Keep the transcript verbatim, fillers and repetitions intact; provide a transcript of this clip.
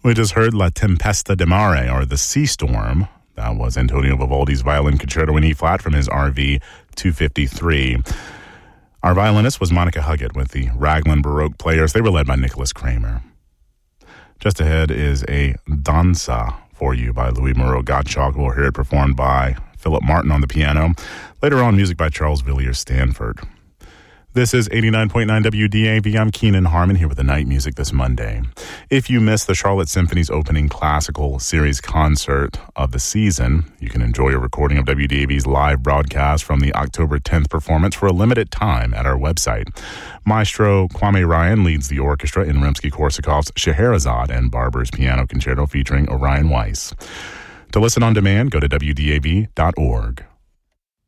We just heard La Tempesta di Mare, or The Sea Storm. That was Antonio Vivaldi's Violin Concerto in E-flat from his R V two fifty-three. Our violinist was Monica Huggett with the Raglan Baroque Players. They were led by Nicholas Kramer. Just ahead is a Danza for you by Louis Moreau Gottschalk. We'll hear it performed by Philip Martin on the piano. Later on, music by Charles Villiers Stanford. This is eighty-nine point nine W D A V. I'm Keenan Harmon here with the night music this Monday. If you missed the Charlotte Symphony's opening classical series concert of the season, you can enjoy a recording of W D A V's live broadcast from the October tenth performance for a limited time at our website. Maestro Kwame Ryan leads the orchestra in Rimsky-Korsakov's Scheherazade and Barber's Piano Concerto featuring Orion Weiss. To listen on demand, go to W D A V dot org.